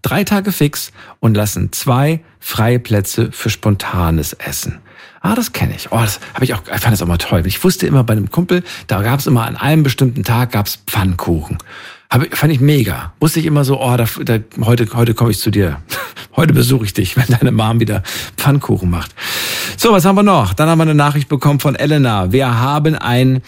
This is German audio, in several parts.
3 Tage fix und lassen 2 freie Plätze für spontanes Essen. Das kenne ich. Ich fand das auch mal toll. Ich wusste immer bei einem Kumpel, da gab es immer an einem bestimmten Tag gab's Pfannkuchen. Fand ich mega. Wusste ich immer so, heute komme ich zu dir. Heute besuche ich dich, wenn deine Mom wieder Pfannkuchen macht. So, was haben wir noch? Dann haben wir eine Nachricht bekommen von Elena. Wir haben ein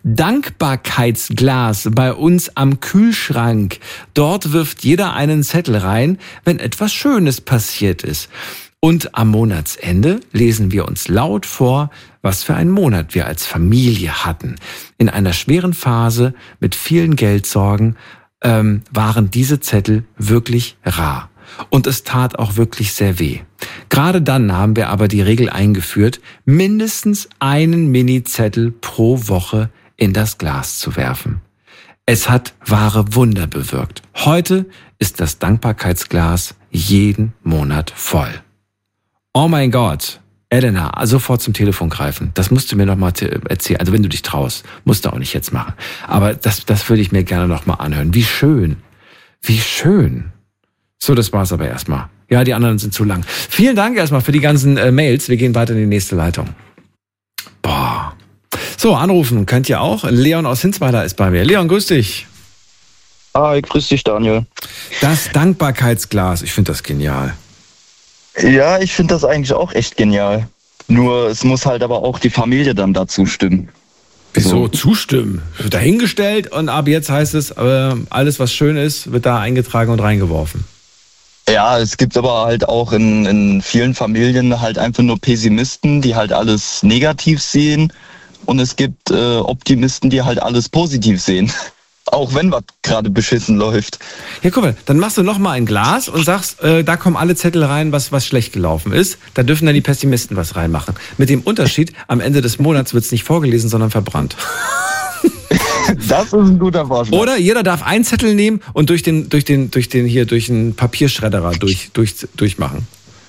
Dankbarkeitsglas bei uns am Kühlschrank. Dort wirft jeder einen Zettel rein, wenn etwas Schönes passiert ist. Und am Monatsende lesen wir uns laut vor, was für einen Monat wir als Familie hatten. In einer schweren Phase mit vielen Geldsorgen waren diese Zettel wirklich rar. Und es tat auch wirklich sehr weh. Gerade dann haben wir aber die Regel eingeführt, mindestens einen Mini-Zettel pro Woche in das Glas zu werfen. Es hat wahre Wunder bewirkt. Heute ist das Dankbarkeitsglas jeden Monat voll. Oh mein Gott, Elena, sofort zum Telefon greifen. Das musst du mir noch mal erzählen. Also wenn du dich traust, musst du auch nicht jetzt machen. Aber das würde ich mir gerne noch mal anhören. Wie schön. Wie schön. So, das war's aber erstmal. Ja, die anderen sind zu lang. Vielen Dank erstmal für die ganzen Mails. Wir gehen weiter in die nächste Leitung. Boah. So, anrufen könnt ihr auch. Leon aus Hinsweiler ist bei mir. Leon, grüß dich. Hi, grüß dich, Daniel. Das Dankbarkeitsglas, ich finde das genial. Ja, ich finde das eigentlich auch echt genial. Nur es muss halt aber auch die Familie dann dazu stimmen. Wieso zustimmen? Wird dahingestellt und ab jetzt heißt es, alles was schön ist, wird da eingetragen und reingeworfen. Ja, es gibt aber halt auch in vielen Familien halt einfach nur Pessimisten, die halt alles negativ sehen. Und es gibt Optimisten, die halt alles positiv sehen. Auch wenn was gerade beschissen läuft. Ja, guck mal, dann machst du noch mal ein Glas und sagst, da kommen alle Zettel rein, was schlecht gelaufen ist. Da dürfen dann die Pessimisten was reinmachen. Mit dem Unterschied, am Ende des Monats wird's nicht vorgelesen, sondern verbrannt. Das ist ein guter Vorschlag. Oder jeder darf einen Zettel nehmen und durch den Papierschredderer durchmachen.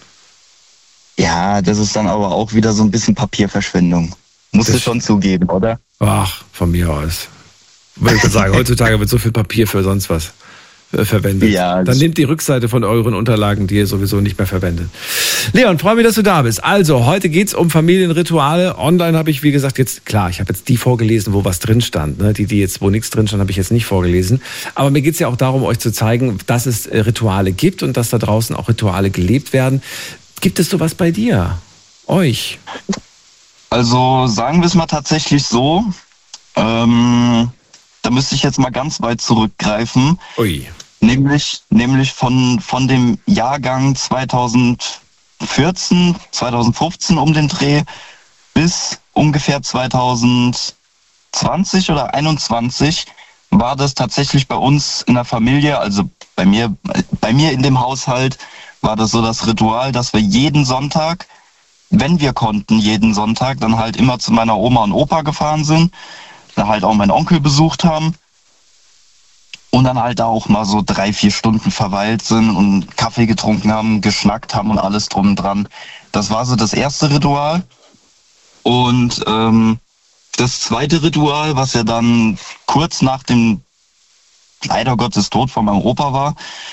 Ja, das ist dann aber auch wieder so ein bisschen Papierverschwendung. Musst du schon zugeben, oder? Ach, von mir aus. Würde ich sagen, heutzutage wird so viel Papier für sonst was verwendet. Ja, dann nehmt die Rückseite von euren Unterlagen, die ihr sowieso nicht mehr verwendet. Leon, freue mich, dass du da bist. Also, heute geht's um Familienrituale. Online habe ich, wie gesagt, ich habe jetzt die vorgelesen, wo was drin stand. Ne? Wo nichts drin stand, habe ich jetzt nicht vorgelesen. Aber mir geht's ja auch darum, euch zu zeigen, dass es Rituale gibt und dass da draußen auch Rituale gelebt werden. Gibt es sowas bei dir? Euch? Also, sagen wir es mal tatsächlich so, da müsste ich jetzt mal ganz weit zurückgreifen. Ui. Nämlich von dem Jahrgang 2014, 2015 um den Dreh bis ungefähr 2020 oder 2021 war das tatsächlich bei uns in der Familie, also bei mir in dem Haushalt, war das so das Ritual, dass wir jeden Sonntag, wenn wir konnten, jeden Sonntag, dann halt immer zu meiner Oma und Opa gefahren sind, da halt auch meinen Onkel besucht haben und dann halt da auch mal so 3-4 Stunden verweilt sind und Kaffee getrunken haben, geschnackt haben und alles drum und dran. Das war so das erste Ritual. Und das zweite Ritual, was ja dann kurz nach dem leider Gottes Tod von meinem Opa war,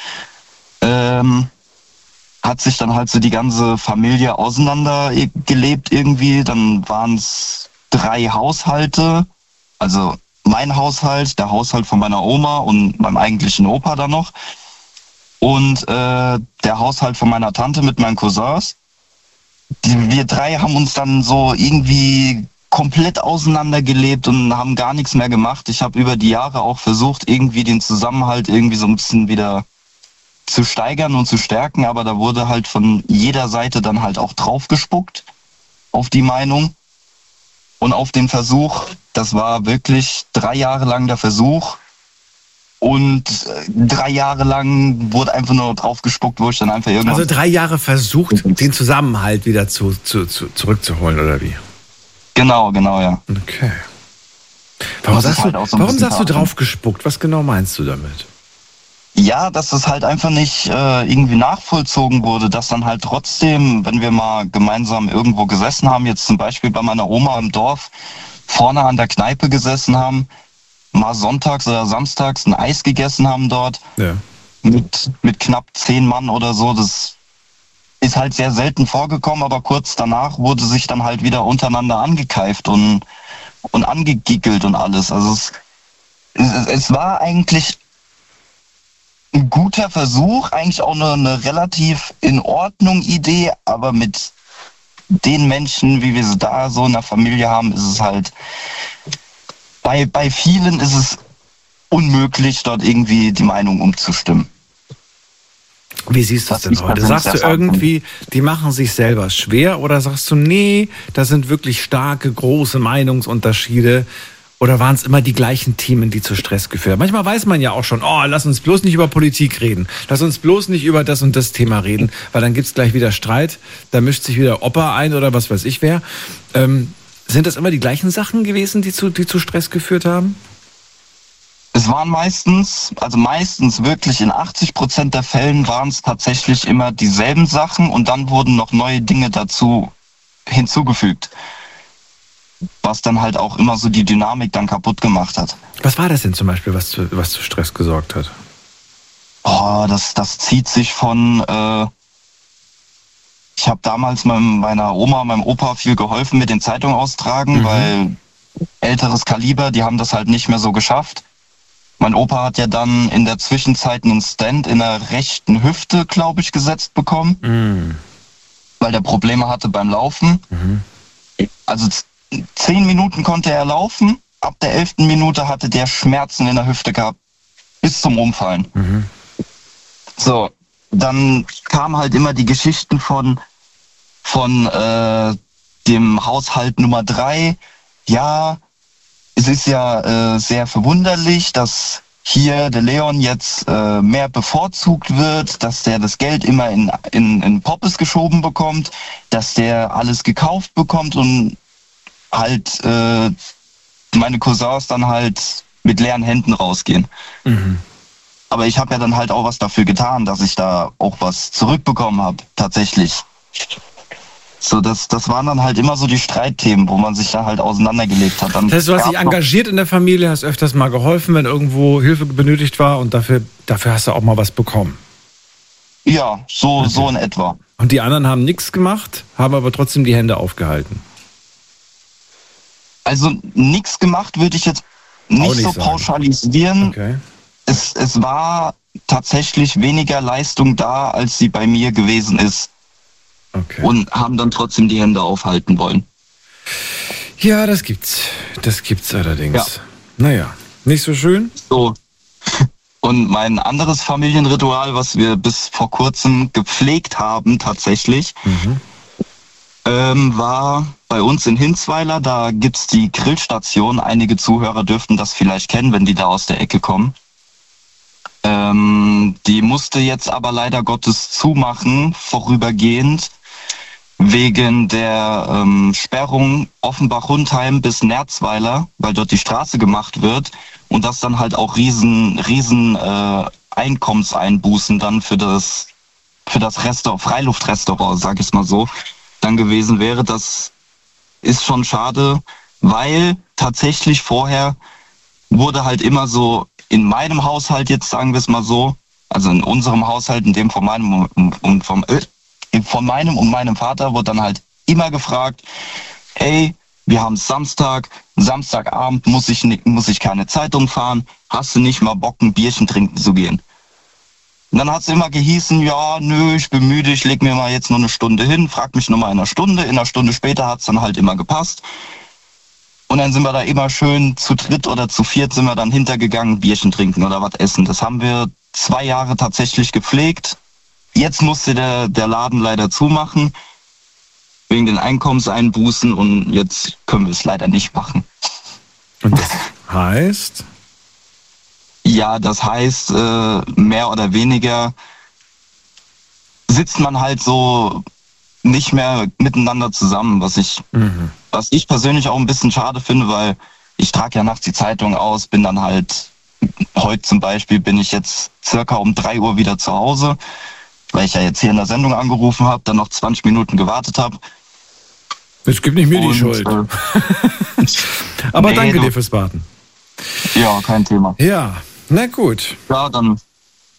hat sich dann halt so die ganze Familie auseinandergelebt irgendwie. Dann waren es 3 Haushalte, also mein Haushalt, der Haushalt von meiner Oma und meinem eigentlichen Opa dann noch und der Haushalt von meiner Tante mit meinen Cousins. Wir 3 haben uns dann so irgendwie komplett auseinandergelebt und haben gar nichts mehr gemacht. Ich habe über die Jahre auch versucht, irgendwie den Zusammenhalt irgendwie so ein bisschen wieder zu steigern und zu stärken, aber da wurde halt von jeder Seite dann halt auch draufgespuckt auf die Meinung und auf den Versuch. Das war wirklich 3 Jahre lang der Versuch und 3 Jahre lang wurde einfach nur drauf gespuckt, wo ich dann einfach irgendwann... Also 3 Jahre versucht, den Zusammenhalt wieder zurückzuholen, oder wie? Genau, ja. Okay. Warum sagst du drauf gespuckt? Was genau meinst du damit? Ja, dass es halt einfach nicht irgendwie nachvollzogen wurde, dass dann halt trotzdem, wenn wir mal gemeinsam irgendwo gesessen haben, jetzt zum Beispiel bei meiner Oma im Dorf, vorne an der Kneipe gesessen haben, mal sonntags oder samstags ein Eis gegessen haben dort, ja. mit knapp 10 Mann oder so. Das ist halt sehr selten vorgekommen, aber kurz danach wurde sich dann halt wieder untereinander angekeift und angegickelt und alles. Also es war eigentlich ein guter Versuch, eigentlich auch eine relativ in Ordnung Idee, aber mit den Menschen, wie wir sie da so in der Familie haben, ist es halt, bei vielen ist es unmöglich, dort irgendwie die Meinung umzustimmen. Wie siehst du es denn heute? Sagst du irgendwie, die machen sich selber schwer, oder sagst du, nee, da sind wirklich starke, große Meinungsunterschiede? Oder waren es immer die gleichen Themen, die zu Stress geführt haben? Manchmal weiß man ja auch schon, lass uns bloß nicht über Politik reden. Lass uns bloß nicht über das und das Thema reden, weil dann gibt's gleich wieder Streit, da mischt sich wieder Opa ein oder was weiß ich wer. Sind das immer die gleichen Sachen gewesen, die zu Stress geführt haben? Es waren meistens wirklich in 80% der Fällen waren es tatsächlich immer dieselben Sachen und dann wurden noch neue Dinge dazu hinzugefügt. Was dann halt auch immer so die Dynamik dann kaputt gemacht hat. Was war das denn zum Beispiel, was zu Stress gesorgt hat? Das zieht sich von, ich habe damals meiner Oma, meinem Opa viel geholfen mit den Zeitungen austragen, weil älteres Kaliber, die haben das halt nicht mehr so geschafft. Mein Opa hat ja dann in der Zwischenzeit einen Stent in der rechten Hüfte, glaube ich, gesetzt bekommen, weil der Probleme hatte beim Laufen. Also 10 Minuten konnte er laufen, ab der 11. Minute hatte der Schmerzen in der Hüfte gehabt, bis zum Umfallen. So, dann kamen halt immer die Geschichten von dem Haushalt Nummer 3. Ja, es ist ja sehr verwunderlich, dass hier der Leon jetzt mehr bevorzugt wird, dass der das Geld immer in Poppes geschoben bekommt, dass der alles gekauft bekommt und halt meine Cousins dann halt mit leeren Händen rausgehen. Aber ich habe ja dann halt auch was dafür getan, dass ich da auch was zurückbekommen habe, tatsächlich. So, das waren dann halt immer so die Streitthemen, wo man sich da halt auseinandergelebt hat. Dann das heißt, du hast dich engagiert in der Familie, hast öfters mal geholfen, wenn irgendwo Hilfe benötigt war und dafür hast du auch mal was bekommen. Ja, so in etwa. Und die anderen haben nichts gemacht, haben aber trotzdem die Hände aufgehalten. Also nichts gemacht würde ich jetzt nicht so sagen. pauschalisieren. Okay. Es war tatsächlich weniger Leistung da, als sie bei mir gewesen ist. Okay. Und haben dann trotzdem die Hände aufhalten wollen. Ja, das gibt's. Das gibt's allerdings. Ja. Naja, nicht so schön. So. Und mein anderes Familienritual, was wir bis vor kurzem gepflegt haben tatsächlich, war bei uns in Hinzweiler. Da gibt's die Grillstation. Einige Zuhörer dürften das vielleicht kennen, wenn die da aus der Ecke kommen. Die musste jetzt aber leider Gottes zumachen, vorübergehend, wegen der Sperrung Offenbach-Hundheim bis Nerzweiler, weil dort die Straße gemacht wird und das dann halt auch riesen Einkommenseinbußen dann für das Freiluftrestaurant, sag ich mal so, dann gewesen wäre. Das ist schon schade, weil tatsächlich vorher wurde halt immer so in meinem Haushalt, jetzt sagen wir es mal so, also in unserem Haushalt, in dem von meinem und meinem Vater, wurde dann halt immer gefragt, ey, wir haben Samstagabend muss ich keine Zeitung fahren, hast du nicht mal Bock, ein Bierchen trinken zu gehen? Und dann hat es immer gehießen, ja, nö, ich bin müde, ich leg mir mal jetzt nur eine Stunde hin, frag mich nur mal in einer Stunde später hat es dann halt immer gepasst. Und dann sind wir da immer schön zu dritt oder zu viert sind wir dann hintergegangen, Bierchen trinken oder was essen. Das haben wir 2 Jahre tatsächlich gepflegt. Jetzt musste der Laden leider zumachen, wegen den Einkommenseinbußen und jetzt können wir es leider nicht machen. Und das heißt? Ja, das heißt, mehr oder weniger sitzt man halt so nicht mehr miteinander zusammen, was ich persönlich auch ein bisschen schade finde, weil ich trage ja nachts die Zeitung aus, bin dann halt, heute zum Beispiel bin ich jetzt circa um 3 Uhr wieder zu Hause, weil ich ja jetzt hier in der Sendung angerufen habe, dann noch 20 Minuten gewartet habe. Jetzt gib nicht mir die Schuld. Aber danke dir fürs Warten. Ja, kein Thema. Ja, na gut. Ja, dann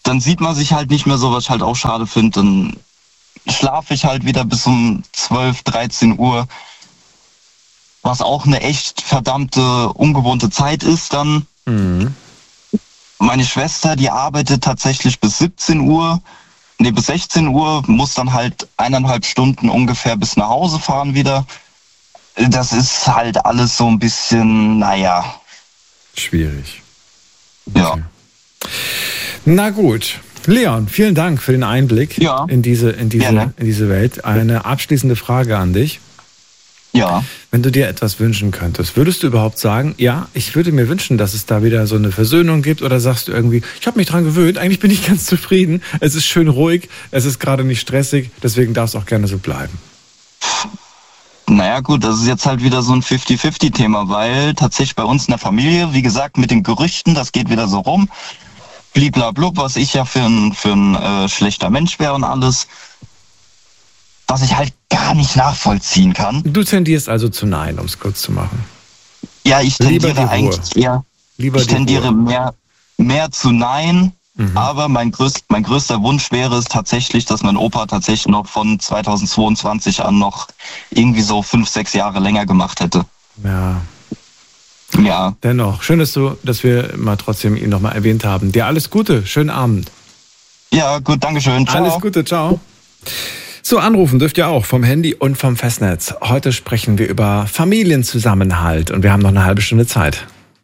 dann sieht man sich halt nicht mehr so, was ich halt auch schade finde. Dann schlafe ich halt wieder bis um 12, 13 Uhr, was auch eine echt verdammte, ungewohnte Zeit ist dann. Mhm. Meine Schwester, die arbeitet tatsächlich bis 17 Uhr, bis 16 Uhr, muss dann halt 1,5 Stunden ungefähr bis nach Hause fahren wieder. Das ist halt alles so ein bisschen, naja. Schwierig. Ja. Okay. Na gut. Leon, vielen Dank für den Einblick in diese Welt. Eine abschließende Frage an dich. Ja. Wenn du dir etwas wünschen könntest, würdest du überhaupt sagen, ja, ich würde mir wünschen, dass es da wieder so eine Versöhnung gibt, oder sagst du irgendwie, ich habe mich dran gewöhnt, eigentlich bin ich ganz zufrieden, es ist schön ruhig, es ist gerade nicht stressig, deswegen darf es auch gerne so bleiben? Naja gut, das ist jetzt halt wieder so ein 50-50-Thema, weil tatsächlich bei uns in der Familie, wie gesagt, mit den Gerüchten, das geht wieder so rum, bliblablub, was ich ja für ein schlechter Mensch wäre und alles, was ich halt gar nicht nachvollziehen kann. Du tendierst also zu Nein, um es kurz zu machen. Ja, ich tendiere eigentlich eher, mehr zu Nein, aber mein größter Wunsch wäre es tatsächlich, dass mein Opa tatsächlich noch von 2022 an noch irgendwie so 5, 6 Jahre länger gemacht hätte. Ja. Ja. Dennoch, schön, dass wir mal trotzdem ihn nochmal erwähnt haben. Dir alles Gute, schönen Abend. Ja, gut, Dankeschön. Ciao. Alles Gute, ciao. So, anrufen dürft ihr auch vom Handy und vom Festnetz. Heute sprechen wir über Familienzusammenhalt und wir haben noch eine halbe Stunde Zeit.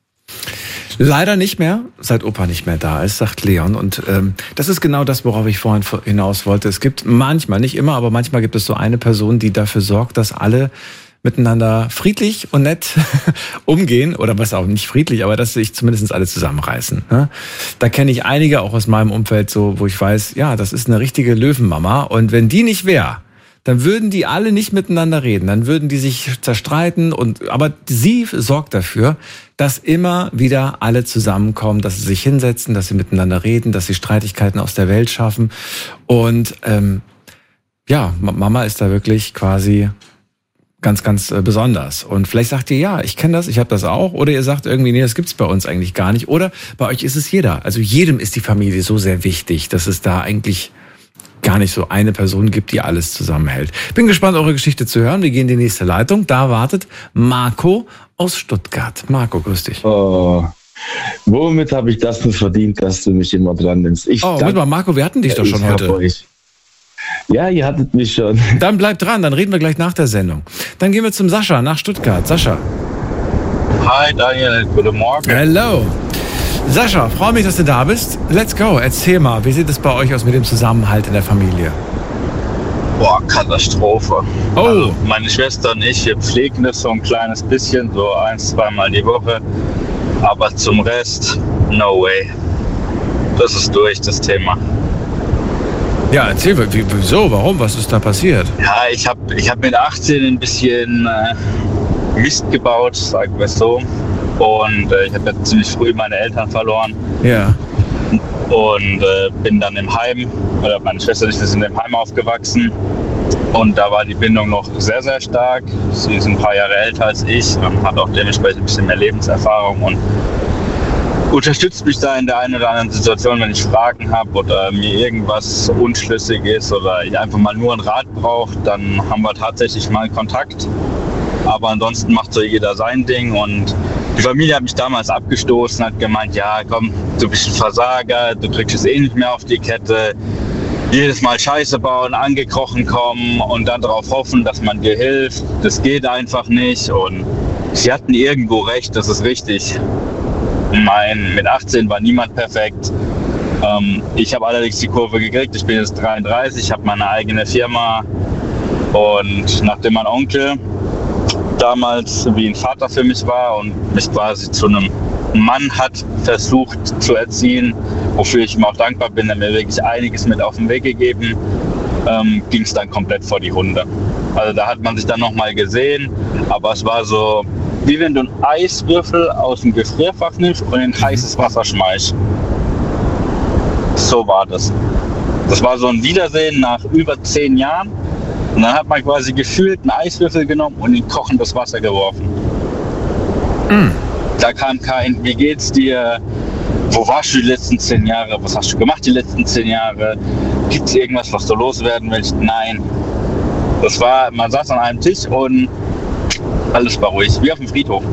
Leider nicht mehr, seit Opa nicht mehr da ist, sagt Leon. Und das ist genau das, worauf ich vorhin hinaus wollte. Es gibt manchmal, nicht immer, aber manchmal gibt es so eine Person, die dafür sorgt, dass alle miteinander friedlich und nett umgehen, oder was auch nicht friedlich, aber dass sich zumindest alle zusammenreißen. Da kenne ich einige auch aus meinem Umfeld, so, wo ich weiß, ja, das ist eine richtige Löwenmama, und wenn die nicht wäre, dann würden die alle nicht miteinander reden, dann würden die sich zerstreiten, aber sie sorgt dafür, dass immer wieder alle zusammenkommen, dass sie sich hinsetzen, dass sie miteinander reden, dass sie Streitigkeiten aus der Welt schaffen, und ja, Mama ist da wirklich quasi ganz, ganz besonders. Und vielleicht sagt ihr, ja, ich kenne das, ich habe das auch. Oder ihr sagt irgendwie, nee, das gibt's bei uns eigentlich gar nicht. Oder bei euch ist es jeder. Also jedem ist die Familie so sehr wichtig, dass es da eigentlich gar nicht so eine Person gibt, die alles zusammenhält. Bin gespannt, eure Geschichte zu hören. Wir gehen in die nächste Leitung. Da wartet Marco aus Stuttgart. Marco, grüß dich. Oh, womit habe ich das denn verdient, dass du mich immer dran nimmst? Warte mal, Marco, wir hatten dich doch schon heute. Ja, ihr hattet mich schon. Dann bleibt dran, dann reden wir gleich nach der Sendung. Dann gehen wir zum Sascha nach Stuttgart. Sascha. Hi Daniel, guten Morgen. Hello. Sascha, freue mich, dass du da bist. Let's go, erzähl mal, wie sieht es bei euch aus mit dem Zusammenhalt in der Familie? Boah, Katastrophe. Oh. Also meine Schwester und ich, wir pflegen das so ein kleines bisschen, so 1-2 Mal die Woche. Aber zum Rest, no way. Das ist durch, das Thema. Ja, erzähl, wieso, warum, was ist da passiert? Ja, ich hab mit 18 ein bisschen Mist gebaut, sagen wir es so. Und ich habe ja ziemlich früh meine Eltern verloren. Ja. Und bin dann im Heim, oder meine Schwester und ich sind im Heim aufgewachsen. Und da war die Bindung noch sehr, sehr stark. Sie ist ein paar Jahre älter als ich und hat auch dementsprechend ein bisschen mehr Lebenserfahrung und unterstützt mich da in der einen oder anderen Situation, wenn ich Fragen habe oder mir irgendwas unschlüssig ist oder ich einfach mal nur einen Rat brauche, dann haben wir tatsächlich mal Kontakt. Aber ansonsten macht so jeder sein Ding, und die Familie hat mich damals abgestoßen, hat gemeint, ja komm, du bist ein Versager, du kriegst es eh nicht mehr auf die Kette. Jedes Mal Scheiße bauen, angekrochen kommen und dann darauf hoffen, dass man dir hilft. Das geht einfach nicht, und sie hatten irgendwo recht, das ist richtig. Mit 18 war niemand perfekt. Ich habe allerdings die Kurve gekriegt. Ich bin jetzt 33, habe meine eigene Firma. Und nachdem mein Onkel damals wie ein Vater für mich war und mich quasi zu einem Mann hat versucht zu erziehen, wofür ich ihm auch dankbar bin, er mir wirklich einiges mit auf den Weg gegeben, ging es dann komplett vor die Hunde. Also da hat man sich dann nochmal gesehen, aber es war so, wie wenn du einen Eiswürfel aus dem Gefrierfach nimmst und in heißes Wasser schmeißt. So war das. Das war so ein Wiedersehen nach über 10 Jahren. Und dann hat man quasi gefühlt einen Eiswürfel genommen und in kochendes Wasser geworfen. Da kam kein, wie geht's dir, wo warst du die letzten 10 Jahre? Was hast du gemacht die letzten 10 Jahre? Gibt es irgendwas, was du loswerden willst? Nein. Man saß an einem Tisch und alles war ruhig, wie auf dem Friedhof.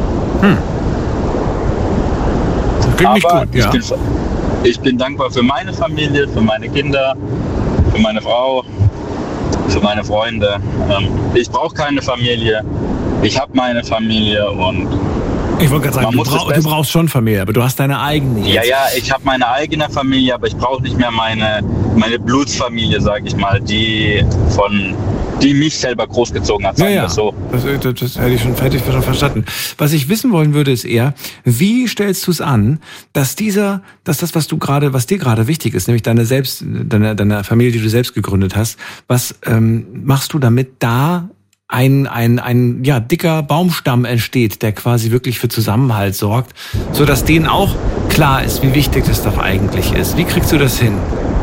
Klingt nicht gut, ja. Ich bin dankbar für meine Familie, für meine Kinder, für meine Frau, für meine Freunde. Ich brauche keine Familie. Ich habe meine Familie und ich wollte gerade sagen, du brauchst schon Familie, aber du hast deine eigene. Ja, ich habe meine eigene Familie, aber ich brauche nicht mehr meine Blutsfamilie, sage ich mal, die mich selber großgezogen hat. Ja. Das so. Das hätte ich schon verstanden. Was ich wissen wollen würde, ist eher, wie stellst du es an, dass das, was dir gerade wichtig ist, nämlich deine Familie, die du selbst gegründet hast, was machst du, damit da ein dicker Baumstamm entsteht, der quasi wirklich für Zusammenhalt sorgt, so dass denen auch klar ist, wie wichtig das doch eigentlich ist. Wie kriegst du das hin?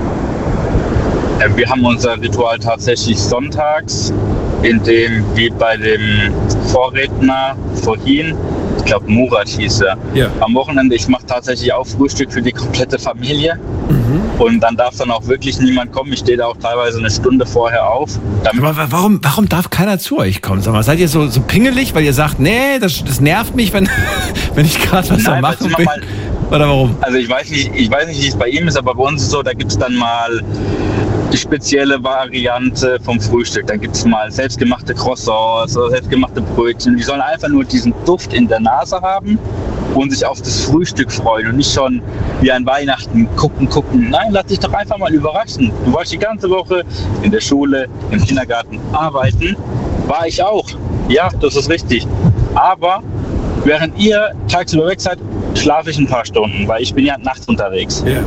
Wir haben unser Ritual tatsächlich sonntags, in dem, wie bei dem Vorredner vorhin, ich glaube Murat hieß er, am Wochenende, ich mache tatsächlich auch Frühstück für die komplette Familie. Und dann darf dann auch wirklich niemand kommen. Ich stehe da auch teilweise eine Stunde vorher auf. Aber warum darf keiner zu euch kommen? Sag mal, seid ihr so pingelig, weil ihr sagt, nee, das nervt mich, wenn ich gerade was am machen bin? Oder warum? Also ich weiß nicht, wie es bei ihm ist, aber bei uns ist es so, da gibt es dann mal die spezielle Variante vom Frühstück. Dann gibt es mal selbstgemachte Croissants oder selbstgemachte Brötchen. Die sollen einfach nur diesen Duft in der Nase haben und sich auf das Frühstück freuen und nicht schon wie an Weihnachten gucken. Nein, lass dich doch einfach mal überraschen. Du warst die ganze Woche in der Schule, im Kindergarten arbeiten. War ich auch. Ja, das ist richtig. Aber während ihr tagsüber weg seid, schlafe ich ein paar Stunden, weil ich bin ja nachts unterwegs. Ja.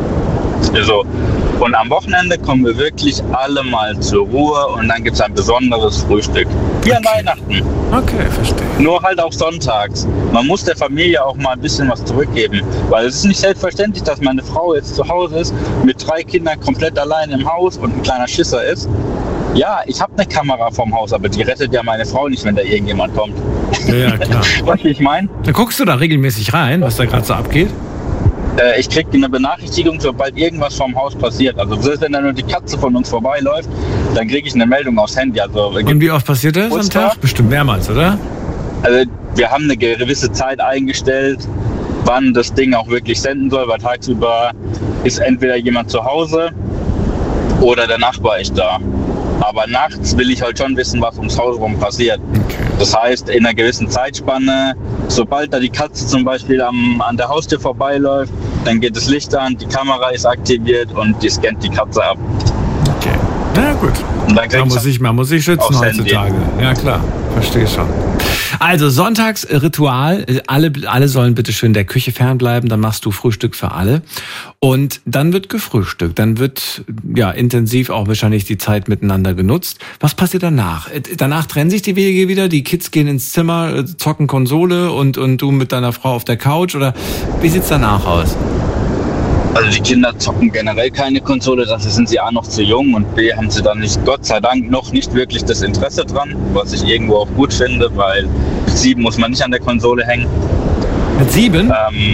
So. Und am Wochenende kommen wir wirklich alle mal zur Ruhe und dann gibt es ein besonderes Frühstück. Wie an Weihnachten. Okay, verstehe. Nur halt auch sonntags. Man muss der Familie auch mal ein bisschen was zurückgeben. Weil es ist nicht selbstverständlich, dass meine Frau jetzt zu Hause ist, mit 3 Kindern komplett allein im Haus und ein kleiner Schisser ist. Ja, ich habe eine Kamera vorm Haus, aber die rettet ja meine Frau nicht, wenn da irgendjemand kommt. Ja, klar. Weißt du, wie ich meine? Da guckst du da regelmäßig rein, was da gerade so abgeht? Ich kriege eine Benachrichtigung, sobald irgendwas vom Haus passiert. Also selbst wenn da nur die Katze von uns vorbeiläuft, dann kriege ich eine Meldung aufs Handy. Also, und wie oft passiert das am Tag? Bestimmt mehrmals, oder? Also wir haben eine gewisse Zeit eingestellt, wann das Ding auch wirklich senden soll, weil tagsüber ist entweder jemand zu Hause oder der Nachbar ist da. Aber nachts will ich halt schon wissen, was ums Haus rum passiert. Okay. Das heißt, in einer gewissen Zeitspanne, sobald da die Katze zum Beispiel an der Haustür vorbeiläuft, dann geht das Licht an, die Kamera ist aktiviert und die scannt die Katze ab. Okay, na gut. Und dann man muss sich schützen heutzutage. Ja klar, verstehe schon. Also Sonntagsritual, alle sollen bitte schön der Küche fernbleiben, dann machst du Frühstück für alle und dann wird gefrühstückt, dann wird intensiv auch wahrscheinlich die Zeit miteinander genutzt. Was passiert danach? Danach trennen sich die Wege wieder, die Kids gehen ins Zimmer, zocken Konsole und du mit deiner Frau auf der Couch oder wie sieht's danach aus? Also die Kinder zocken generell keine Konsole, dafür sind sie A noch zu jung und B haben sie dann nicht, Gott sei Dank, noch nicht wirklich das Interesse dran, was ich irgendwo auch gut finde, weil mit 7 muss man nicht an der Konsole hängen. Mit 7?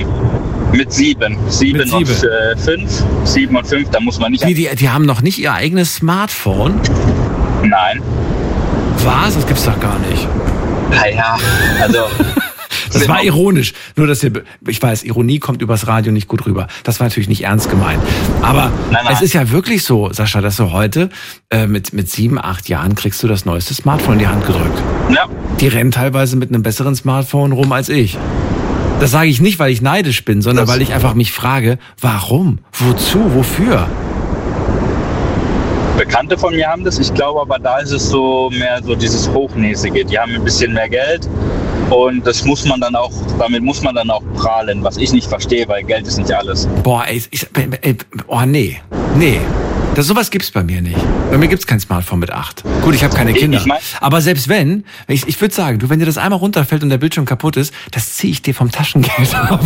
Mit 7. 7 und 5. 7 und 5, da muss man nicht... Die haben noch nicht ihr eigenes Smartphone? Nein. Was? Das gibt's doch gar nicht. Naja, also... Das war ironisch. Nur, dass ich weiß, Ironie kommt übers Radio nicht gut rüber. Das war natürlich nicht ernst gemeint. Aber nein. Es ist ja wirklich so, Sascha, dass du heute mit 7, 8 Jahren kriegst du das neueste Smartphone in die Hand gedrückt. Ja. Die rennen teilweise mit einem besseren Smartphone rum als ich. Das sage ich nicht, weil ich neidisch bin, sondern weil ich einfach mich frage, warum? Wozu? Wofür? Bekannte von mir haben das. Ich glaube aber, da ist es so mehr so dieses Hochnäsige. Die haben ein bisschen mehr Geld. Und damit muss man dann auch prahlen, was ich nicht verstehe, weil Geld ist nicht alles. Boah, nee. Sowas gibt's bei mir nicht. Bei mir gibt's kein Smartphone mit 8. Gut, ich habe keine Kinder. Aber selbst wenn, ich würde sagen, wenn dir das einmal runterfällt und der Bildschirm kaputt ist, das ziehe ich dir vom Taschengeld ab.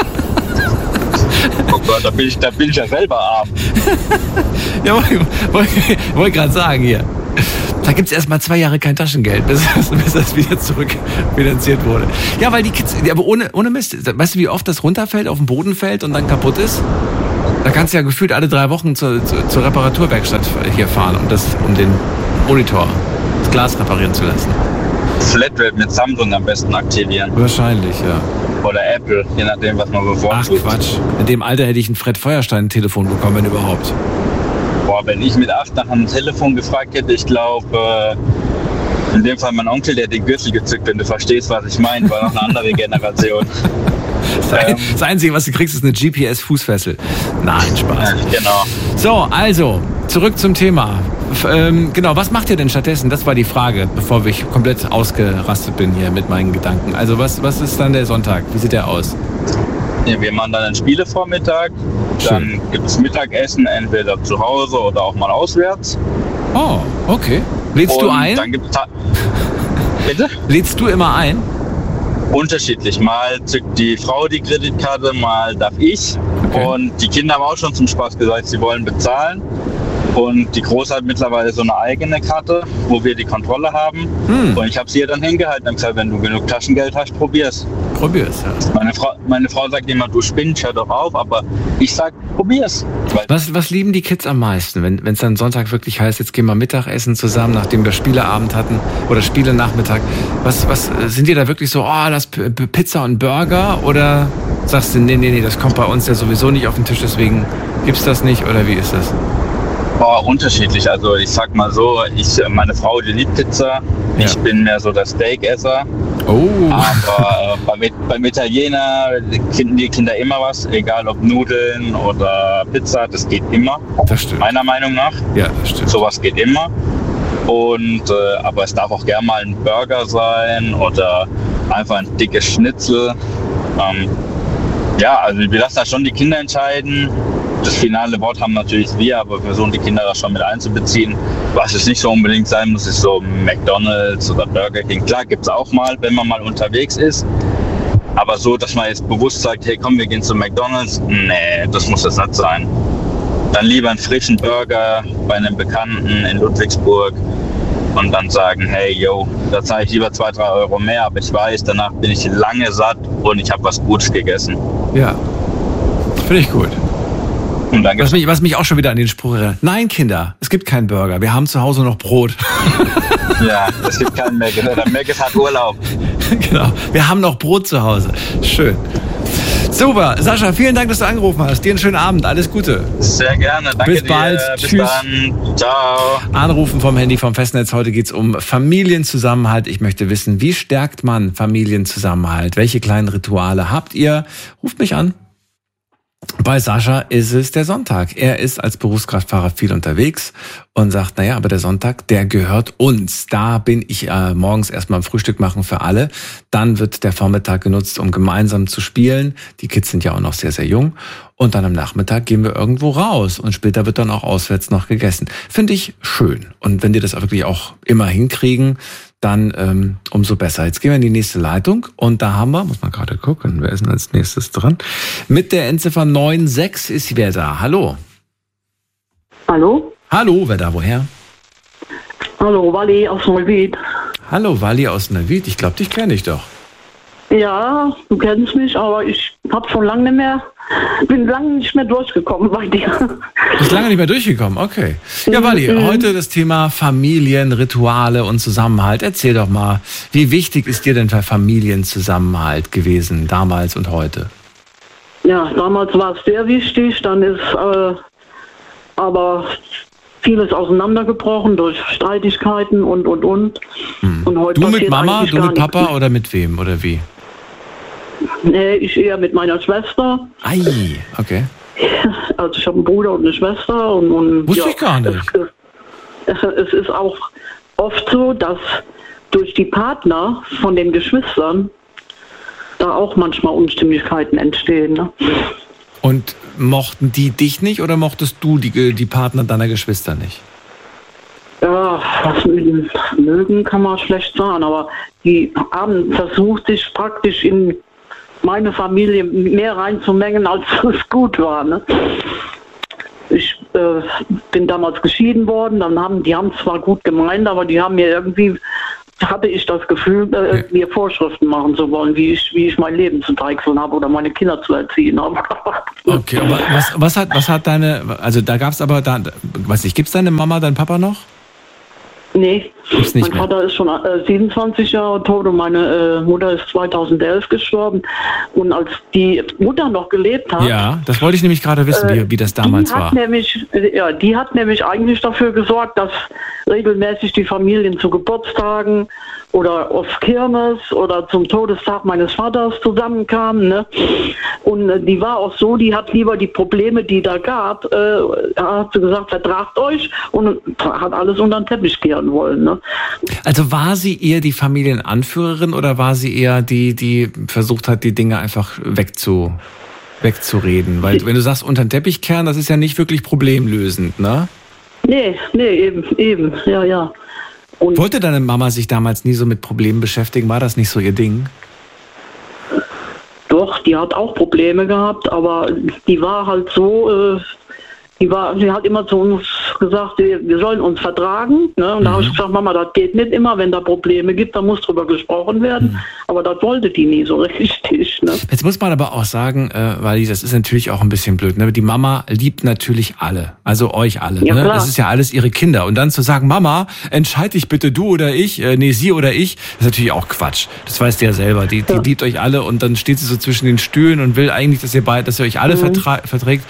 Oh Gott, da bin ich ja selber arm. Ja, wollte gerade sagen hier. Da gibt es erstmal 2 Jahre kein Taschengeld, bis das wieder zurückfinanziert wurde. Ja, weil die Kids, aber ohne Mist, weißt du, wie oft das runterfällt, auf den Boden fällt und dann kaputt ist? Da kannst du ja gefühlt alle 3 Wochen zur Reparaturwerkstatt hier fahren, um den Monitor, das Glas reparieren zu lassen. Flatrate mit Samsung am besten aktivieren. Wahrscheinlich, ja. Oder Apple, je nachdem, was man bevorzugt. Ach Quatsch, in dem Alter hätte ich ein Fred Feuerstein-Telefon bekommen, wenn überhaupt. Boah, wenn ich mit 8 nach einem Telefon gefragt hätte, ich glaube, in dem Fall mein Onkel, der hat den Gürtel gezückt, wenn du verstehst, was ich meine, war noch eine andere Generation. Das Einzige, was du kriegst, ist eine GPS-Fußfessel. Nein, Spaß. Ja, genau. So, also, zurück zum Thema. Genau, was macht ihr denn stattdessen? Das war die Frage, bevor ich komplett ausgerastet bin hier mit meinen Gedanken. Also, was ist dann der Sonntag? Wie sieht der aus? Ja, wir machen dann einen Spielevormittag. Dann gibt es Mittagessen, entweder zu Hause oder auch mal auswärts. Oh, okay. Lädst du ein? Dann gibt's Bitte? Lädst du immer ein? Unterschiedlich. Mal zückt die Frau die Kreditkarte, mal darf ich. Okay. Und die Kinder haben auch schon zum Spaß gesagt, sie wollen bezahlen. Und die Große hat mittlerweile so eine eigene Karte, wo wir die Kontrolle haben. Und ich habe sie ihr dann hingehalten und gesagt, wenn du genug Taschengeld hast, probier's. Probier's, ja. Meine Frau sagt immer, du spinnst, hör doch auf, aber ich sag, probier's. Was lieben die Kids am meisten, wenn es dann Sonntag wirklich heißt, jetzt gehen wir Mittagessen zusammen, nachdem wir Spieleabend hatten oder Spielenachmittag? Was sind die da wirklich so, das Pizza und Burger? Oder sagst du, nee, das kommt bei uns ja sowieso nicht auf den Tisch, deswegen gibt's das nicht, oder wie ist das? Unterschiedlich. Also ich sag mal so, meine Frau, die liebt Pizza. Ja. Ich bin mehr so der Steakesser. Oh. Aber beim Italiener finden die Kinder immer was, egal ob Nudeln oder Pizza, das geht immer. Das stimmt. Meiner Meinung nach. Ja, das stimmt. Sowas geht immer. Und aber es darf auch gerne mal ein Burger sein oder einfach ein dickes Schnitzel. Also wir lassen da schon die Kinder entscheiden. Das finale Wort haben natürlich wir, aber wir versuchen die Kinder da schon mit einzubeziehen. Was es nicht so unbedingt sein muss, ist so McDonald's oder Burger King. Klar, gibt es auch mal, wenn man mal unterwegs ist. Aber so, dass man jetzt bewusst sagt, hey komm, wir gehen zu McDonald's. Nee, das muss das nicht sein. Dann lieber einen frischen Burger bei einem Bekannten in Ludwigsburg und dann sagen, hey, da zahle ich lieber 2-3 Euro mehr, aber ich weiß, danach bin ich lange satt und ich habe was Gutes gegessen. Ja, finde ich gut. Und dann was mich auch schon wieder an den Spruch erinnert. Nein, Kinder, es gibt keinen Burger. Wir haben zu Hause noch Brot. Ja, es gibt keinen Mac. Der Mac hat Urlaub. Genau, wir haben noch Brot zu Hause. Schön. Super, Sascha, vielen Dank, dass du angerufen hast. Dir einen schönen Abend, alles Gute. Sehr gerne, danke dir. Bis bald, Bis tschüss. Dann, ciao. Anrufen vom Handy vom Festnetz. Heute geht's um Familienzusammenhalt. Ich möchte wissen, wie stärkt man Familienzusammenhalt? Welche kleinen Rituale habt ihr? Ruft mich an. Bei Sascha ist es der Sonntag. Er ist als Berufskraftfahrer viel unterwegs und sagt, aber der Sonntag, der gehört uns. Da bin ich morgens erstmal ein Frühstück machen für alle. Dann wird der Vormittag genutzt, um gemeinsam zu spielen. Die Kids sind ja auch noch sehr, sehr jung. Und dann am Nachmittag gehen wir irgendwo raus und später wird dann auch auswärts noch gegessen. Finde ich schön. Und wenn die das wirklich auch immer hinkriegen, dann umso besser. Jetzt gehen wir in die nächste Leitung und da haben wir, muss man gerade gucken, wer ist denn als nächstes dran? Mit der Endziffer 96 ist wer da. Hallo. Hallo? Hallo, wer da, woher? Hallo, Wally aus Neuwied. Hallo, Wally aus Neuwied. Ich glaube, dich kenne ich doch. Ja, du kennst mich, aber ich habe schon bin lange nicht mehr durchgekommen bei dir. Bist lange nicht mehr durchgekommen, okay. Ja, Wally, heute das Thema Familien, Rituale und Zusammenhalt. Erzähl doch mal, wie wichtig ist dir denn der Familienzusammenhalt gewesen, damals und heute? Ja, damals war es sehr wichtig, dann ist aber vieles auseinandergebrochen durch Streitigkeiten und. Und heute du mit Mama, du mit Papa oder mit wem oder wie? Nee, ich eher mit meiner Schwester. Ei, okay. Also ich habe einen Bruder und eine Schwester. Und wusste ich gar nicht. Es ist auch oft so, dass durch die Partner von den Geschwistern da auch manchmal Unstimmigkeiten entstehen. Ne? Und mochten die dich nicht oder mochtest du die Partner deiner Geschwister nicht? Ja, was mögen kann man schlecht sagen, aber die haben versucht, sich praktisch in meine Familie mehr reinzumengen, als es gut war. Ne? Ich bin damals geschieden worden. Die haben zwar gut gemeint, aber die haben mir irgendwie, hatte ich das Gefühl, mir Vorschriften machen zu wollen, wie ich mein Leben zu deichseln habe oder meine Kinder zu erziehen habe. Okay, aber was hat deine, also da gab's aber, gibt's deine Mama, deinen Papa noch? Nee, Gibt's nicht mein mehr. Vater ist schon 27 Jahre tot und meine Mutter ist 2011 gestorben. Und als die Mutter noch gelebt hat... Ja, das wollte ich nämlich gerade wissen, wie das damals war. Die hat nämlich eigentlich dafür gesorgt, dass regelmäßig die Familien zu Geburtstagen oder auf Kirmes oder zum Todestag meines Vaters zusammenkamen. Ne? Und die war auch so, die hat lieber die Probleme, die da gab, hat sie gesagt, vertragt euch, und hat alles unter den Teppich kehren wollen. Ne? Also war sie eher die Familienanführerin oder war sie eher die versucht hat, die Dinge einfach wegzureden? Weil wenn du sagst, unter den Teppich kehren, das ist ja nicht wirklich problemlösend, ne? Nee, eben, ja. Und wollte deine Mama sich damals nie so mit Problemen beschäftigen? War das nicht so ihr Ding? Doch, die hat auch Probleme gehabt, aber die war halt so, sie hat immer zu uns gesagt, wir sollen uns vertragen. Ne? Und da habe ich gesagt, Mama, das geht nicht immer, wenn da Probleme gibt, da muss drüber gesprochen werden. Aber das wollte die nie so richtig. Ne? Jetzt muss man aber auch sagen, weil das ist natürlich auch ein bisschen blöd. Ne? Die Mama liebt natürlich alle, also euch alle. Ja, ne? klar. Das ist ja alles ihre Kinder. Und dann zu sagen, Mama, entscheid dich bitte du oder ich, sie oder ich, das ist natürlich auch Quatsch. Das weißt ihr ja selber. Die liebt euch alle und dann steht sie so zwischen den Stühlen und will eigentlich, dass ihr euch alle verträgt.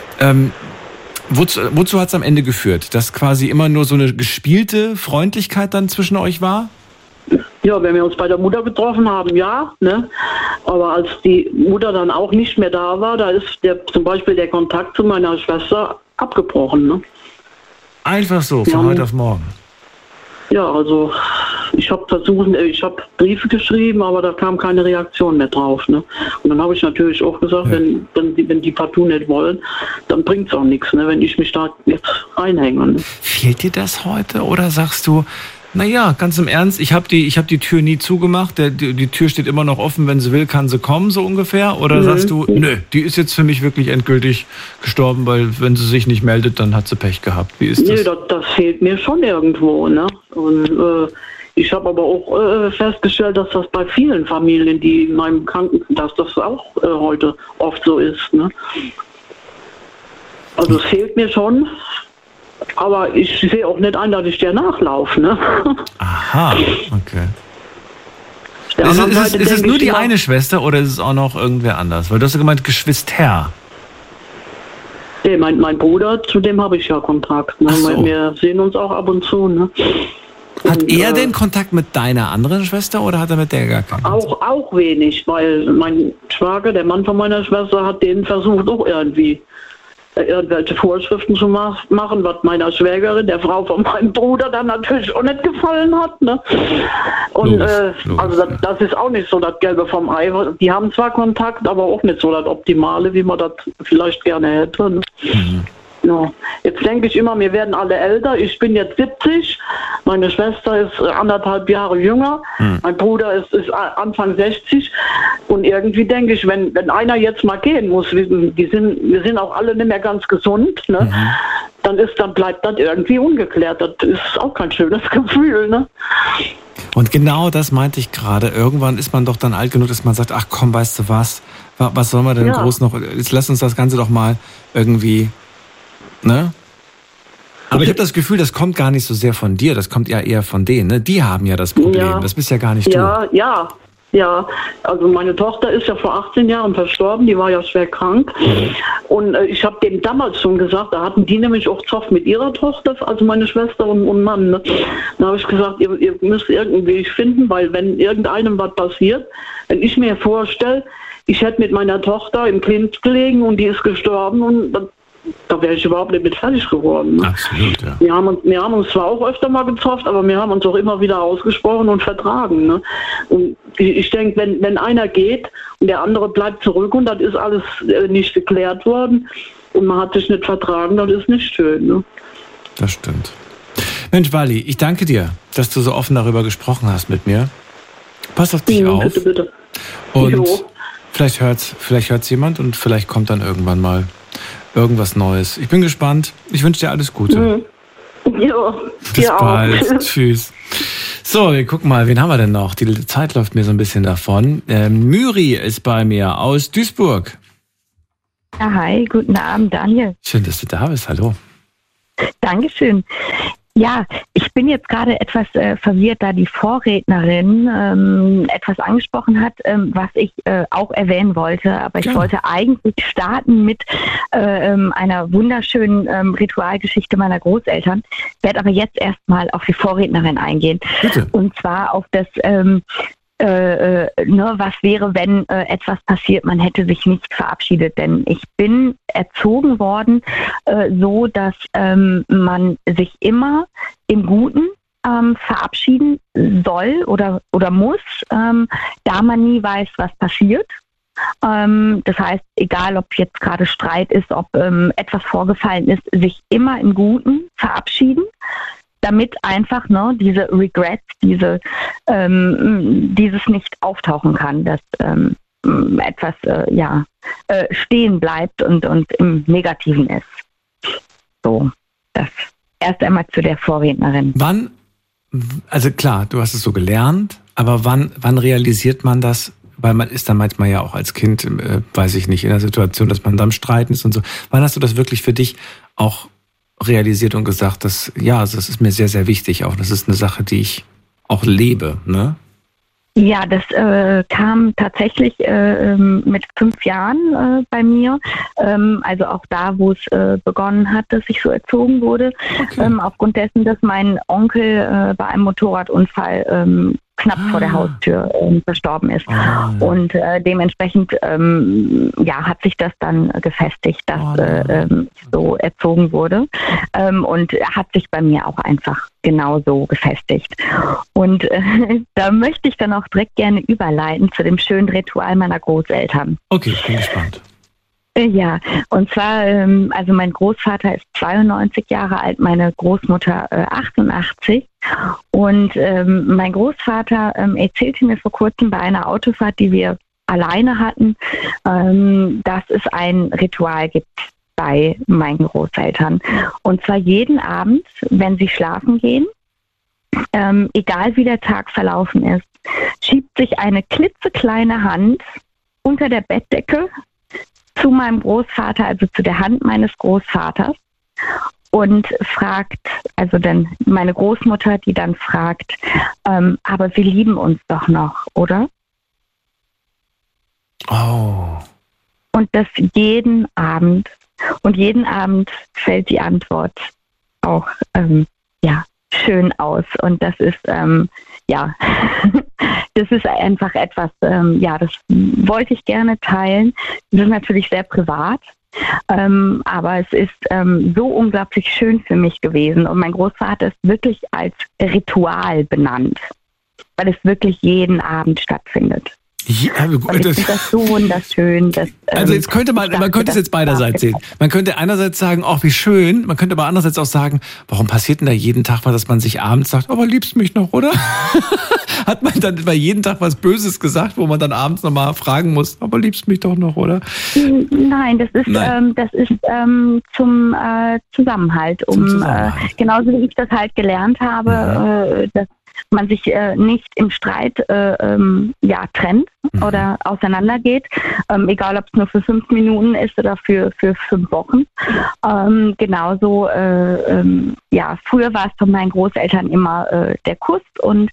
Wozu hat es am Ende geführt? Dass quasi immer nur so eine gespielte Freundlichkeit dann zwischen euch war? Ja, wenn wir uns bei der Mutter getroffen haben, ja. Ne? Aber als die Mutter dann auch nicht mehr da war, da ist zum Beispiel der Kontakt zu meiner Schwester abgebrochen. Ne? Einfach so, von heute auf morgen. Ja, also ich habe Briefe geschrieben, aber da kam keine Reaktion mehr drauf. Ne? Und dann habe ich natürlich auch gesagt, wenn die partout nicht wollen, dann bringt es auch nichts, ne? Wenn ich mich da jetzt reinhänge. Ne? Fehlt dir das heute oder sagst du, naja, ganz im Ernst, ich hab die Tür nie zugemacht, die Tür steht immer noch offen, wenn sie will, kann sie kommen, so ungefähr? Oder sagst du, nö, die ist jetzt für mich wirklich endgültig gestorben, weil wenn sie sich nicht meldet, dann hat sie Pech gehabt. Wie ist das? Nee, das fehlt mir schon irgendwo. Ne? Und ich habe aber auch festgestellt, dass das bei vielen Familien, die in meinem dass das auch heute oft so ist. Ne? Also es fehlt mir schon. Aber ich sehe auch nicht ein, dass ich der nachlaufe. Ne? Aha, okay. Ist es nur die eine Schwester oder ist es auch noch irgendwer anders? Weil du hast ja gemeint, Geschwister. Nee, mein Bruder, zu dem habe ich ja Kontakt. Ne? So. Wir sehen uns auch ab und zu. Ne? Hat er denn Kontakt mit deiner anderen Schwester oder hat er mit der gar keinen? Auch wenig, weil mein Schwager, der Mann von meiner Schwester, hat denen versucht, auch irgendwelche Vorschriften zu machen, was meiner Schwägerin, der Frau von meinem Bruder, dann natürlich auch nicht gefallen hat. Ne? Und Logisch, also das ist auch nicht so das Gelbe vom Ei. Die haben zwar Kontakt, aber auch nicht so das Optimale, wie man das vielleicht gerne hätte. Ne? Ja. Jetzt denke ich immer, wir werden alle älter. Ich bin jetzt 70, meine Schwester ist 1,5 Jahre jünger, mein Bruder ist Anfang 60 und irgendwie denke ich, wenn einer jetzt mal gehen muss, wir sind auch alle nicht mehr ganz gesund, ne? Dann bleibt das irgendwie ungeklärt. Das ist auch kein schönes Gefühl, ne? Und genau das meinte ich gerade. Irgendwann ist man doch dann alt genug, dass man sagt, ach komm, weißt du was sollen wir denn groß noch, jetzt lass uns das Ganze doch mal irgendwie, ne? Aber ich habe das Gefühl, das kommt gar nicht so sehr von dir, das kommt ja eher von denen, ne? Die haben ja das Problem, das bist ja gar nicht du. Ja, also meine Tochter ist ja vor 18 Jahren verstorben, die war ja schwer krank. Und ich habe dem damals schon gesagt, da hatten die nämlich auch Zoff mit ihrer Tochter, also meine Schwester und Mann. Ne? Da habe ich gesagt, ihr müsst irgendeinen Weg finden, weil wenn irgendeinem was passiert, wenn ich mir vorstelle, ich hätte mit meiner Tochter im Klinikum gelegen und die ist gestorben und da wäre ich überhaupt nicht mit fertig geworden. Ne? Absolut, ja. Wir haben uns zwar auch öfter mal gezofft, aber wir haben uns auch immer wieder ausgesprochen und vertragen. Ne? Und ich denke, wenn einer geht und der andere bleibt zurück und das ist alles nicht geklärt worden und man hat sich nicht vertragen, das ist nicht schön. Ne? Das stimmt. Mensch, Wally, ich danke dir, dass du so offen darüber gesprochen hast mit mir. Pass auf dich auf. Bitte. Und vielleicht hört's jemand und vielleicht kommt dann irgendwann mal irgendwas Neues. Ich bin gespannt. Ich wünsche dir alles Gute. Ja, Bis bald. Tschüss. So, wir gucken mal, wen haben wir denn noch? Die Zeit läuft mir so ein bisschen davon. Myri ist bei mir aus Duisburg. Ja, hi, guten Abend, Daniel. Schön, dass du da bist. Hallo. Dankeschön. Ja, ich bin jetzt gerade etwas verwirrt, da die Vorrednerin etwas angesprochen hat, was ich auch erwähnen wollte. Aber ich wollte eigentlich starten mit einer wunderschönen Ritualgeschichte meiner Großeltern, werde aber jetzt erstmal auf die Vorrednerin eingehen. Bitte. Und zwar auf das was wäre, wenn etwas passiert, man hätte sich nicht verabschiedet. Denn ich bin erzogen worden, so dass man sich immer im Guten verabschieden soll oder muss, da man nie weiß, was passiert. Das heißt, egal ob jetzt gerade Streit ist, ob etwas vorgefallen ist, sich immer im Guten verabschieden, damit einfach diese Regrets, dieses nicht auftauchen kann, dass etwas stehen bleibt und im Negativen ist. So, das erst einmal zu der Vorrednerin. Wann, also klar, du hast es so gelernt, aber wann realisiert man das? Weil man ist dann manchmal ja auch als Kind, weiß ich nicht, in der Situation, dass man da am Streiten ist und so. Wann hast du das wirklich für dich auch realisiert und gesagt, dass das ist mir sehr, sehr wichtig auch. Das ist eine Sache, die ich auch lebe, ne? Ja, das kam tatsächlich mit 5 Jahren bei mir. Also auch da, wo es begonnen hat, dass ich so erzogen wurde. Okay. Aufgrund dessen, dass mein Onkel bei einem Motorradunfall knapp vor der Haustür verstorben ist. Und dementsprechend hat sich das dann gefestigt, dass ich so erzogen wurde. Und hat sich bei mir auch einfach genauso gefestigt. Und da möchte ich dann auch direkt gerne überleiten zu dem schönen Ritual meiner Großeltern. Okay, ich bin gespannt. Ja, und zwar, also mein Großvater ist 92 Jahre alt, meine Großmutter 88. Und mein Großvater erzählte mir vor kurzem bei einer Autofahrt, die wir alleine hatten, dass es ein Ritual gibt bei meinen Großeltern. Und zwar jeden Abend, wenn sie schlafen gehen, egal wie der Tag verlaufen ist, schiebt sich eine klitzekleine Hand unter der Bettdecke zu meinem Großvater, also zu der Hand meines Großvaters, und fragt, also dann meine Großmutter, die dann fragt, aber wir lieben uns doch noch, oder? Oh. Und das jeden Abend. Und jeden Abend fällt die Antwort auch schön aus. Und das ist das ist einfach etwas, das wollte ich gerne teilen. Das ist natürlich sehr privat, aber es ist so unglaublich schön für mich gewesen. Und mein Großvater hat es wirklich als Ritual benannt, weil es wirklich jeden Abend stattfindet. Ja, und ich finde das so wunderschön. Also jetzt könnte man könnte es jetzt beiderseits sehen. Man könnte einerseits sagen, ach wie schön, man könnte aber andererseits auch sagen, warum passiert denn da jeden Tag was, dass man sich abends sagt, aber liebst mich noch, oder? Hat man dann bei jeden Tag was Böses gesagt, wo man dann abends nochmal fragen muss, aber liebst mich doch noch, oder? Nein, das ist zum Zusammenhalt. Genauso wie ich das halt gelernt habe, dass man sich nicht im Streit trennt oder auseinandergeht, egal ob es nur für 5 Minuten ist oder für 5 Wochen. Genauso, früher war es von meinen Großeltern immer der Kuss und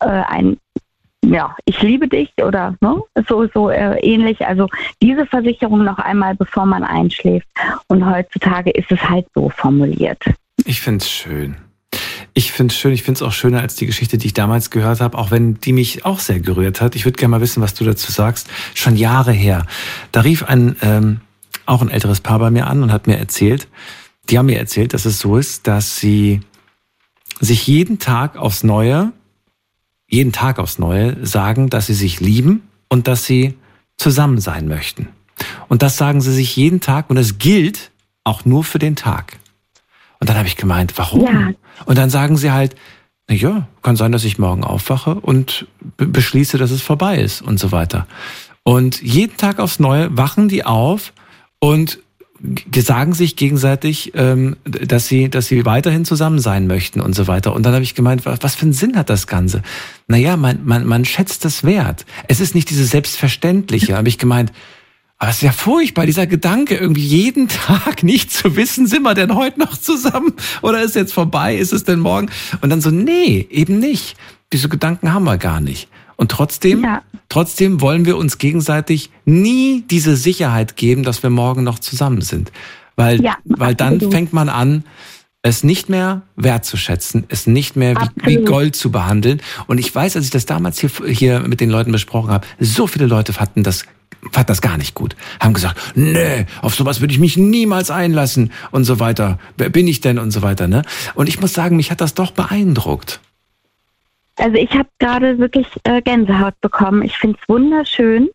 ich liebe dich oder so ähnlich. Also diese Versicherung noch einmal, bevor man einschläft. Und heutzutage ist es halt so formuliert. Ich finde es schön. Ich finde es auch schöner als die Geschichte, die ich damals gehört habe, auch wenn die mich auch sehr gerührt hat. Ich würde gerne mal wissen, was du dazu sagst. Schon Jahre her. Da rief auch ein älteres Paar bei mir an und hat mir erzählt, dass es so ist, dass sie sich jeden Tag aufs Neue sagen, dass sie sich lieben und dass sie zusammen sein möchten. Und das sagen sie sich jeden Tag und es gilt auch nur für den Tag. Und dann habe ich gemeint, warum? Ja. Und dann sagen sie halt, naja, kann sein, dass ich morgen aufwache und beschließe, dass es vorbei ist und so weiter. Und jeden Tag aufs Neue wachen die auf und sagen sich gegenseitig, dass sie weiterhin zusammen sein möchten und so weiter. Und dann habe ich gemeint, was für einen Sinn hat das Ganze? Naja, man schätzt das wert. Es ist nicht dieses Selbstverständliche. Da habe ich gemeint, aber es ist ja furchtbar, dieser Gedanke, irgendwie jeden Tag nicht zu wissen, sind wir denn heute noch zusammen oder ist jetzt vorbei, ist es denn morgen? Und dann so, nee, eben nicht. Diese Gedanken haben wir gar nicht. Und trotzdem wollen wir uns gegenseitig nie diese Sicherheit geben, dass wir morgen noch zusammen sind. Weil dann fängt man an, es nicht mehr wertzuschätzen, es nicht mehr wie Gold zu behandeln. Und ich weiß, als ich das damals hier mit den Leuten besprochen habe, so viele Leute fanden das gar nicht gut. Haben gesagt, nee, auf sowas würde ich mich niemals einlassen und so weiter. Wer bin ich denn und so weiter, ne? Und ich muss sagen, mich hat das doch beeindruckt. Also ich habe gerade wirklich Gänsehaut bekommen. Ich finde es wunderschön,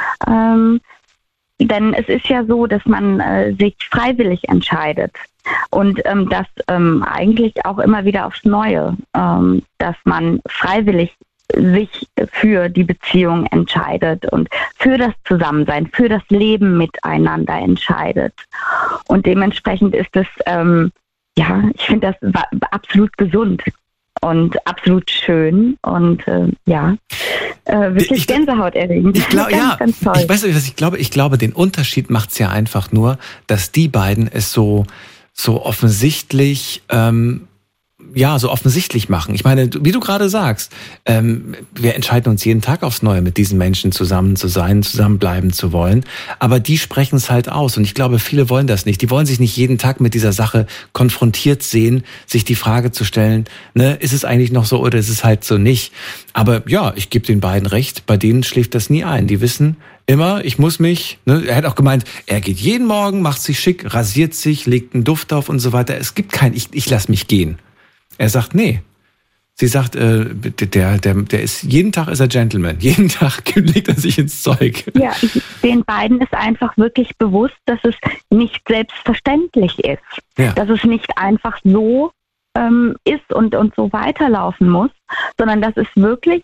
denn es ist ja so, dass man sich freiwillig entscheidet und das eigentlich auch immer wieder aufs Neue, dass man freiwillig sich für die Beziehung entscheidet und für das Zusammensein, für das Leben miteinander entscheidet. Und dementsprechend ist es, ich finde das absolut gesund und absolut schön und wirklich gänsehaut-erregend. Ich glaube, ganz toll. Ich weiß nicht, was ich glaube. Ich glaube, den Unterschied macht es ja einfach nur, dass die beiden es so offensichtlich so offensichtlich machen. Ich meine, wie du gerade sagst, wir entscheiden uns jeden Tag aufs Neue, mit diesen Menschen zusammen zu sein, zusammenbleiben zu wollen. Aber die sprechen es halt aus. Und ich glaube, viele wollen das nicht. Die wollen sich nicht jeden Tag mit dieser Sache konfrontiert sehen, sich die Frage zu stellen, ne, ist es eigentlich noch so oder ist es halt so nicht? Aber ja, ich gebe den beiden recht, bei denen schläft das nie ein. Die wissen immer, ich muss mich, ne, er hat auch gemeint, er geht jeden Morgen, macht sich schick, rasiert sich, legt einen Duft auf und so weiter. Es gibt kein, ich lass mich gehen. Er sagt, nee. Sie sagt, der ist, jeden Tag ist er Gentleman. Jeden Tag legt er sich ins Zeug. Ja, den beiden ist einfach wirklich bewusst, dass es nicht selbstverständlich ist. Ja. Dass es nicht einfach so ist und so weiterlaufen muss, sondern dass es wirklich,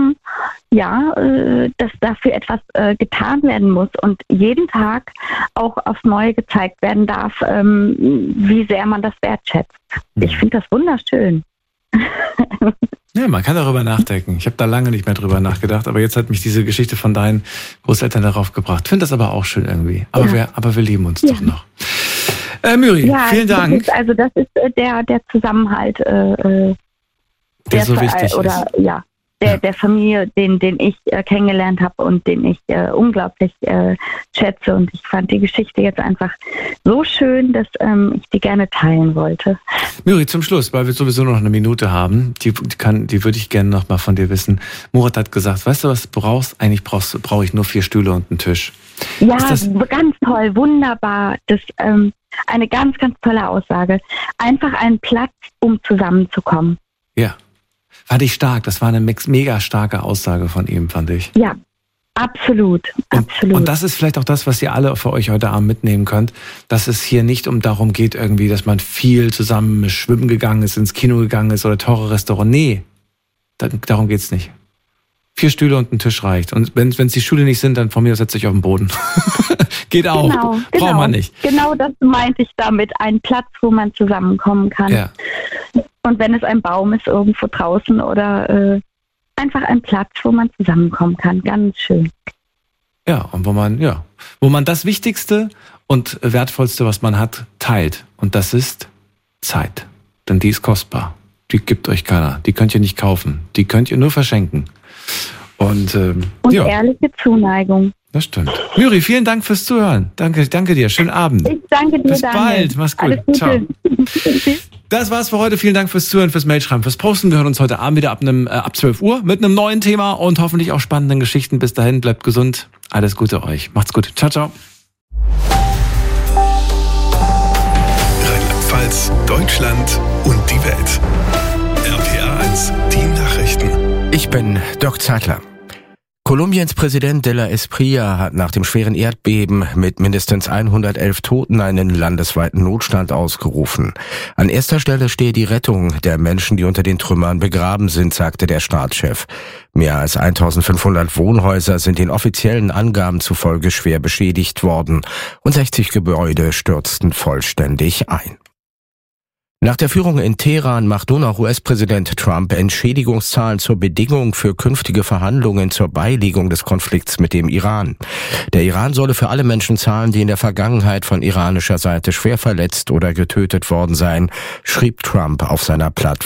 dass dafür etwas getan werden muss und jeden Tag auch aufs Neue gezeigt werden darf, wie sehr man das wertschätzt. Ich finde das wunderschön. Ja, man kann darüber nachdenken. Ich habe da lange nicht mehr drüber nachgedacht, aber jetzt hat mich diese Geschichte von deinen Großeltern darauf gebracht. Ich finde das aber auch schön irgendwie. Aber wir lieben uns doch noch. Miri, vielen Dank. Das ist der Zusammenhalt, der so wichtig ist. Der Familie, den ich kennengelernt habe und den ich unglaublich schätze. Und ich fand die Geschichte jetzt einfach so schön, dass ich die gerne teilen wollte. Miri, zum Schluss, weil wir sowieso noch eine Minute haben, die würde ich gerne noch mal von dir wissen. Murat hat gesagt, weißt du, was du brauchst? Eigentlich brauche ich nur 4 Stühle und einen Tisch. Ja, ganz toll, wunderbar. Das eine ganz, ganz tolle Aussage. Einfach einen Platz, um zusammenzukommen. Ja. Fand ich stark. Das war eine mega starke Aussage von ihm, fand ich. Ja, absolut. Und das ist vielleicht auch das, was ihr alle für euch heute Abend mitnehmen könnt, dass es hier nicht darum geht, irgendwie, dass man viel zusammen schwimmen gegangen ist, ins Kino gegangen ist oder teure Restaurant. Nee, darum geht's nicht. 4 Stühle und ein Tisch reicht. Und wenn es die Stühle nicht sind, dann von mir setzt euch auf den Boden. Geht auch. Genau. Braucht man nicht. Genau das meinte ich damit. Ein Platz, wo man zusammenkommen kann. Ja. Und wenn es ein Baum ist irgendwo draußen oder einfach ein Platz, wo man zusammenkommen kann. Ganz schön. Ja, und wo man das Wichtigste und Wertvollste, was man hat, teilt. Und das ist Zeit. Denn die ist kostbar. Die gibt euch keiner. Die könnt ihr nicht kaufen. Die könnt ihr nur verschenken. Und ehrliche Zuneigung. Das stimmt. Miri, vielen Dank fürs Zuhören. Danke dir. Schönen Abend. Ich danke dir, Bis bald. Mach's gut. Ciao. Das war's für heute. Vielen Dank fürs Zuhören, fürs Mailschreiben, fürs Posten. Wir hören uns heute Abend wieder ab 12 Uhr mit einem neuen Thema und hoffentlich auch spannenden Geschichten. Bis dahin, bleibt gesund. Alles Gute euch. Macht's gut. Ciao, ciao. Rheinland-Pfalz, Deutschland und die Welt. RPA 1, die Nachrichten. Ich bin Dirk Zeitler. Kolumbiens Präsident de la Espriella hat nach dem schweren Erdbeben mit mindestens 111 Toten einen landesweiten Notstand ausgerufen. An erster Stelle stehe die Rettung der Menschen, die unter den Trümmern begraben sind, sagte der Staatschef. Mehr als 1500 Wohnhäuser sind den offiziellen Angaben zufolge schwer beschädigt worden und 60 Gebäude stürzten vollständig ein. Nach der Führung in Teheran macht nun auch US-Präsident Trump Entschädigungszahlen zur Bedingung für künftige Verhandlungen zur Beilegung des Konflikts mit dem Iran. Der Iran solle für alle Menschen zahlen, die in der Vergangenheit von iranischer Seite schwer verletzt oder getötet worden seien, schrieb Trump auf seiner Plattform.